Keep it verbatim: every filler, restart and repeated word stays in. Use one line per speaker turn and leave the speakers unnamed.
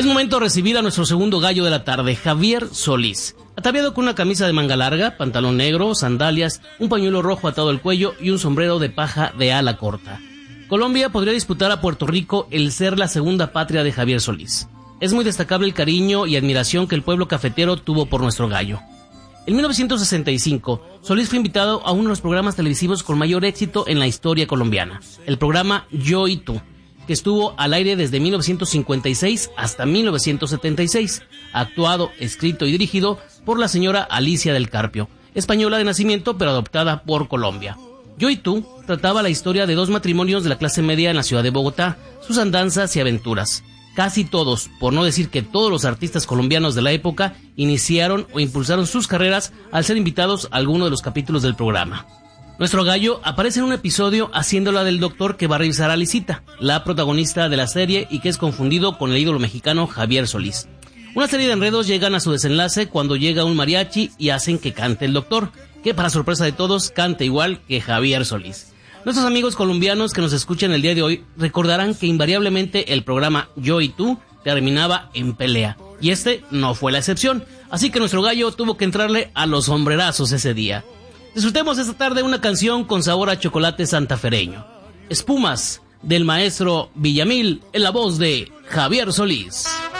Es momento de recibir a nuestro segundo gallo de la tarde, Javier Solís. Ataviado con una camisa de manga larga, pantalón negro, sandalias, un pañuelo rojo atado al cuello y un sombrero de paja de ala corta. Colombia podría disputar a Puerto Rico el ser la segunda patria de Javier Solís. Es muy destacable el cariño y admiración que el pueblo cafetero tuvo por nuestro gallo. En mil novecientos sesenta y cinco, Solís fue invitado a uno de los programas televisivos con mayor éxito en la historia colombiana, el programa Yo y Tú, que estuvo al aire desde mil novecientos cincuenta y seis hasta mil novecientos setenta y seis, actuado, escrito y dirigido por la señora Alicia del Carpio, española de nacimiento pero adoptada por Colombia. Yo y Tú trataba la historia de dos matrimonios de la clase media en la ciudad de Bogotá, sus andanzas y aventuras. Casi todos, por no decir que todos los artistas colombianos de la época, iniciaron o impulsaron sus carreras al ser invitados a alguno de los capítulos del programa. Nuestro gallo aparece en un episodio haciéndola del doctor que va a revisar a Lisita, la protagonista de la serie y que es confundido con el ídolo mexicano Javier Solís. Una serie de enredos llegan a su desenlace cuando llega un mariachi y hacen que cante el doctor, que para sorpresa de todos canta igual que Javier Solís. Nuestros amigos colombianos que nos escuchan el día de hoy recordarán que invariablemente el programa Yo y Tú terminaba en pelea, y este no fue la excepción, así que nuestro gallo tuvo que entrarle a los sombrerazos ese día. Disfrutemos esta tarde una canción con sabor a chocolate santafereño. Espumas, del maestro Villamil, en la voz de Javier Solís.